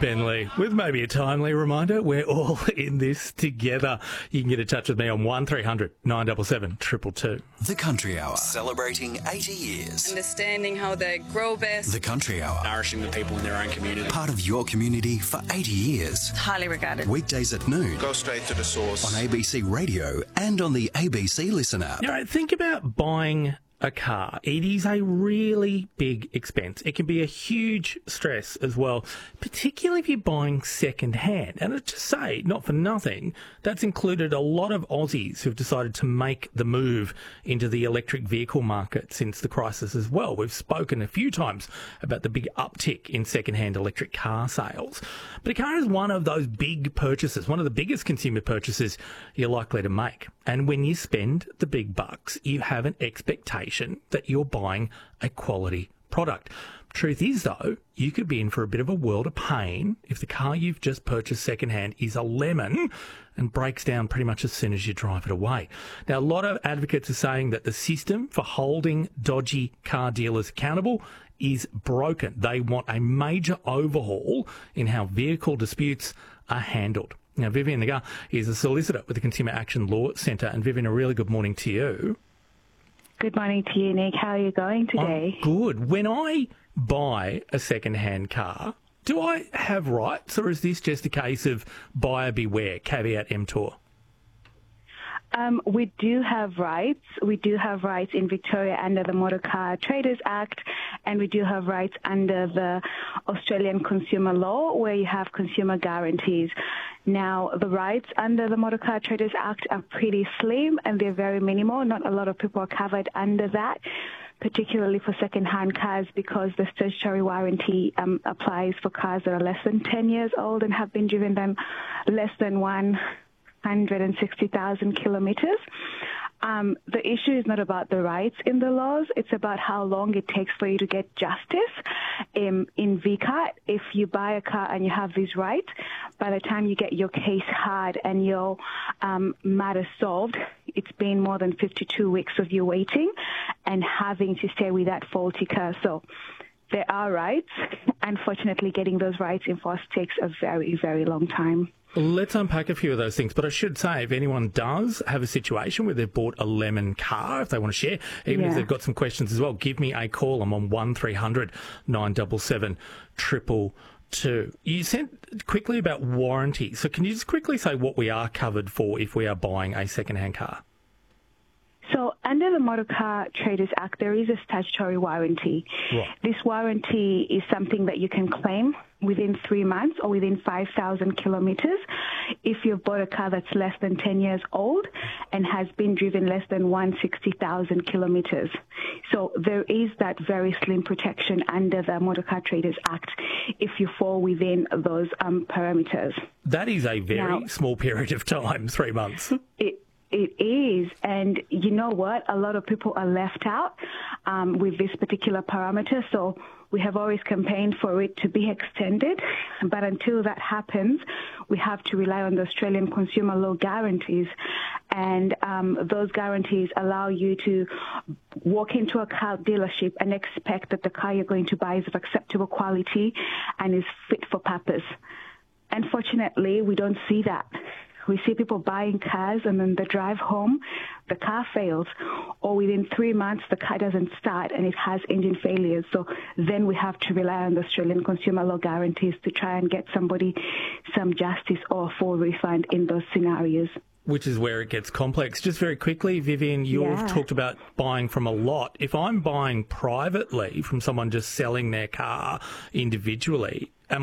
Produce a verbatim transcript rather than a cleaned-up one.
Ben Lee, with maybe a timely reminder, we're all in this together. You can get in touch with me on one three hundred nine seven seven two two two. The Country Hour, celebrating eighty years. Understanding how they grow best. The Country Hour, nourishing the people in their own community. part of your community for eighty years. Highly regarded. Weekdays at noon. Go straight to the source. On A B C Radio and on the A B C Listen app. You know, think about buying a car. It is a really big expense. It can be a huge stress as well, particularly if you're buying second hand. And to say, not for nothing, that's included a lot of Aussies who've decided to make the move into the electric vehicle market since the crisis as well. We've spoken a few times about the big uptick in second-hand electric car sales. But a car is one of those big purchases, one of the biggest consumer purchases you're likely to make. And when you spend the big bucks, you have an expectation that you're buying a quality product. Truth is, though, you could be in for a bit of a world of pain if the car you've just purchased secondhand is a lemon and breaks down pretty much as soon as you drive it away. Now, a lot of advocates are saying that the system for holding dodgy car dealers accountable is broken. They want a major overhaul in how vehicle disputes are handled. Now, Vivian Nagar is a solicitor with the Consumer Action Law Centre. And Vivian, a really good morning to you. Good morning to you, Nick. How are you going today? I'm good. When I buy a second-hand car, do I have rights, or is this just a case of buyer beware, caveat emptor? Um, we do have rights. We do have rights in Victoria under the Motor Car Traders Act, and we do have rights under the Australian consumer law, where you have consumer guarantees. Now, the rights under the Motor Car Traders Act are pretty slim and they're very minimal. Not a lot of people are covered under that, particularly for second-hand cars, because the statutory warranty um, applies for cars that are less than ten years old and have been driven than less than one hundred sixty thousand kilometres. Um, the issue is not about the rights in the laws, it's about how long it takes for you to get justice. Um, in V CAT, if you buy a car and you have these rights, by the time you get your case heard and your um, matter solved, it's been more than fifty-two weeks of you waiting and having to stay with that faulty car. So there are rights. Unfortunately, getting those rights enforced takes a very, very long time. Let's unpack a few of those things. But I should say, if anyone does have a situation where they've bought a lemon car, if they want to share, even yeah. if they've got some questions as well, give me a call. I'm on one three hundred nine seven seven two two two. You said quickly about warranty. So can you just quickly say what we are covered for if we are buying a second-hand car? So under the Motor Car Traders Act, there is a statutory warranty. Right. This warranty is something that you can claim within three months or within five thousand kilometres if you've bought a car that's less than ten years old and has been driven less than one hundred sixty thousand kilometres. So there is that very slim protection under the Motor Car Traders Act if you fall within those um, parameters. That is a very Now, small period of time, three months. It, It is, and you know what? A lot of people are left out um, with this particular parameter, so we have always campaigned for it to be extended, but until that happens, we have to rely on the Australian consumer law guarantees, and um, those guarantees allow you to walk into a car dealership and expect that the car you're going to buy is of acceptable quality and is fit for purpose. Unfortunately, we don't see that. We see people buying cars and then the drive home, the car fails, or within three months the car doesn't start and it has engine failures. So then we have to rely on the Australian consumer law guarantees to try and get somebody some justice or full refund in those scenarios. Which is where it gets complex. Just very quickly, Vivian, you've Yeah. talked about buying from a lot. If I'm buying privately from someone just selling their car individually, am